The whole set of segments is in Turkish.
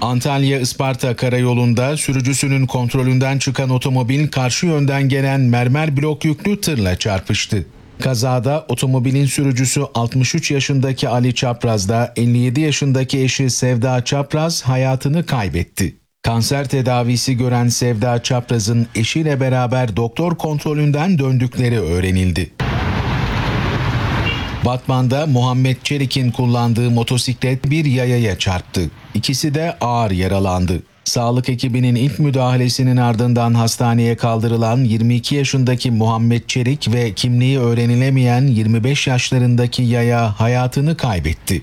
Antalya-Isparta karayolunda sürücüsünün kontrolünden çıkan otomobil karşı yönden gelen mermer blok yüklü tırla çarpıştı. Kazada otomobilin sürücüsü 63 yaşındaki Ali Çapraz'da 57 yaşındaki eşi Sevda Çapraz hayatını kaybetti. Kanser tedavisi gören Sevda Çapraz'ın eşiyle beraber doktor kontrolünden döndükleri öğrenildi. Batman'da Muhammed Çelik'in kullandığı motosiklet bir yayaya çarptı. İkisi de ağır yaralandı. Sağlık ekibinin ilk müdahalesinin ardından hastaneye kaldırılan 22 yaşındaki Muhammed Çelik ve kimliği öğrenilemeyen 25 yaşlarındaki yaya hayatını kaybetti.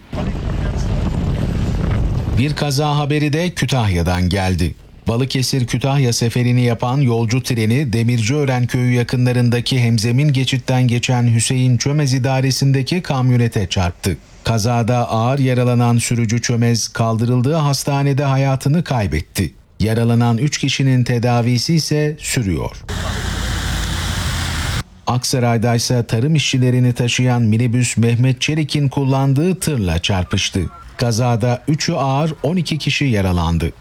Bir kaza haberi de Kütahya'dan geldi. Balıkesir-Kütahya seferini yapan yolcu treni Demirciören köyü yakınlarındaki hemzemin geçitten geçen Hüseyin Çömez idaresindeki kamyonete çarptı. Kazada ağır yaralanan sürücü Çömez kaldırıldığı hastanede hayatını kaybetti. Yaralanan 3 kişinin tedavisi ise sürüyor. Aksaray'da ise tarım işçilerini taşıyan minibüs Mehmet Çelik'in kullandığı tırla çarpıştı. Kazada 3'ü ağır 12 kişi yaralandı.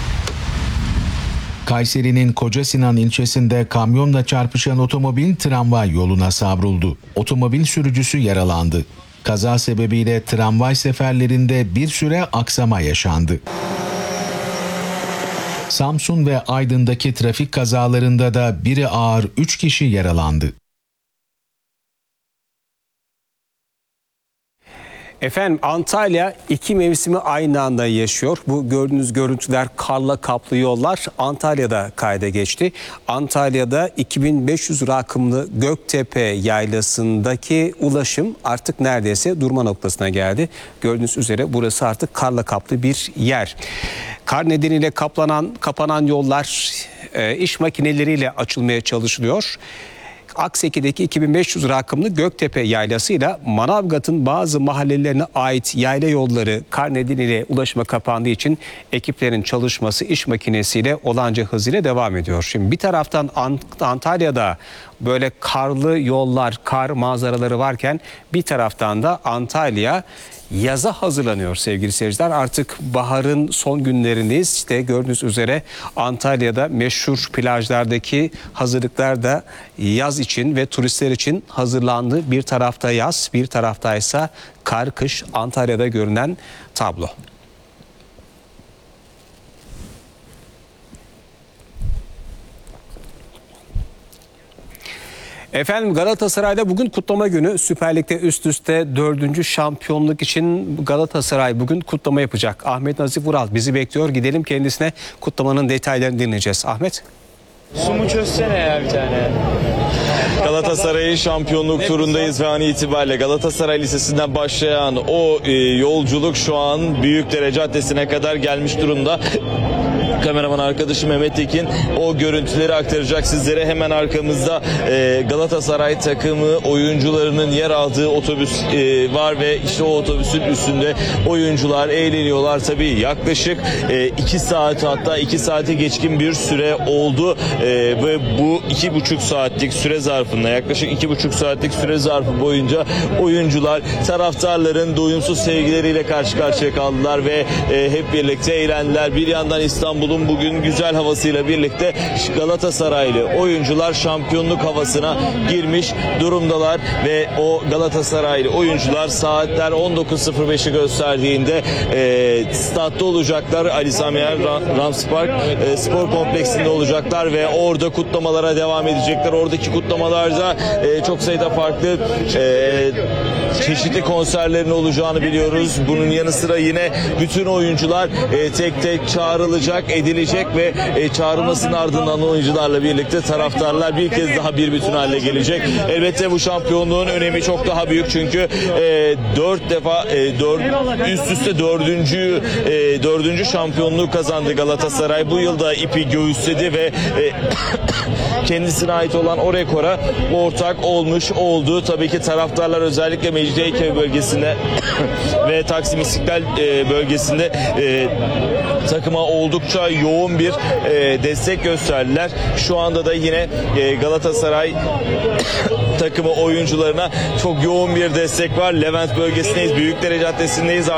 Kayseri'nin Kocasinan ilçesinde kamyonla çarpışan otomobil tramvay yoluna savruldu. Otomobil sürücüsü yaralandı. Kaza sebebiyle tramvay seferlerinde bir süre aksama yaşandı. Samsun ve Aydın'daki trafik kazalarında da biri ağır 3 kişi yaralandı. Efendim Antalya iki mevsimi aynı anda yaşıyor. Bu gördüğünüz görüntüler karla kaplı yollar Antalya'da kayda geçti. Antalya'da 2500 rakımlı Göktepe yaylasındaki ulaşım artık neredeyse durma noktasına geldi. Gördüğünüz üzere burası artık karla kaplı bir yer. Kar nedeniyle kapanan yollar iş makineleriyle açılmaya çalışılıyor. Akseki'deki 2500 rakımlı Göktepe yaylasıyla Manavgat'ın bazı mahallelerine ait yayla yolları kar nedeniyle ulaşıma kapandığı için ekiplerin çalışması iş makinesiyle olanca hızıyla devam ediyor. Şimdi bir taraftan Antalya'da böyle karlı yollar, kar manzaraları varken bir taraftan da Antalya yaza hazırlanıyor sevgili seyirciler. Artık baharın son günlerindeyiz. İşte gördüğünüz üzere Antalya'da meşhur plajlardaki hazırlıklar da yaz için ve turistler için hazırlandı. Bir tarafta yaz, bir taraftaysa kar, kış Antalya'da görünen tablo. Efendim Galatasaray'da bugün kutlama günü. Süper Lig'de üst üste 4. şampiyonluk için Galatasaray bugün kutlama yapacak. Ahmet Nazif Vural bizi bekliyor. Gidelim kendisine kutlamanın detaylarını dinleyeceğiz. Ahmet. Sumu çözsene ya bir tane. Galatasaray'ın şampiyonluk turundayız ve an itibariyle Galatasaray Lisesi'nden başlayan o yolculuk şu an Büyükdere Caddesi'ne kadar gelmiş durumda. Kameraman arkadaşım Mehmet Tekin o görüntüleri aktaracak sizlere. Hemen arkamızda Galatasaray takımı oyuncularının yer aldığı otobüs var ve işte o otobüsün üstünde oyuncular eğleniyorlar. Tabii yaklaşık 2 saat hatta 2 saate geçkin bir süre oldu ve bu 2,5 saatlik süre zarfında yaklaşık 2,5 saatlik süre zarfı boyunca oyuncular taraftarların doyumsuz sevgileriyle karşı karşıya kaldılar ve hep birlikte eğlendiler. Bir yandan İstanbul'un bugün güzel havasıyla birlikte Galatasaraylı oyuncular şampiyonluk havasına girmiş durumdalar ve o Galatasaraylı oyuncular saatler 19.05'i gösterdiğinde statta olacaklar. Ali Sami Yen Ramspark spor kompleksinde olacaklar ve orada kutlamalara devam edecekler. Oradaki kutlamalarda çok sayıda farklı çeşitli konserlerin olacağını biliyoruz. Bunun yanı sıra yine bütün oyuncular tek tek çağrılacak, edilecek ve çağrılmasının ardından oyuncularla birlikte taraftarlar bir kez daha bir bütün hale gelecek. Elbette bu şampiyonluğun önemi çok daha büyük çünkü 4 defa üst üste dördüncü şampiyonluğu kazandı Galatasaray. Bu yılda ipi göğüsledi ve kendisine ait olan o rekora ortak oldu. Tabii ki taraftarlar özellikle Mecidiyeköy bölgesinde ve Taksim İstiklal bölgesinde takıma oldukça yoğun bir destek gösterdiler. Şu anda da yine Galatasaray takımı oyuncularına çok yoğun bir destek var. Levent bölgesindeyiz, Büyükdere Caddesi'ndeyiz.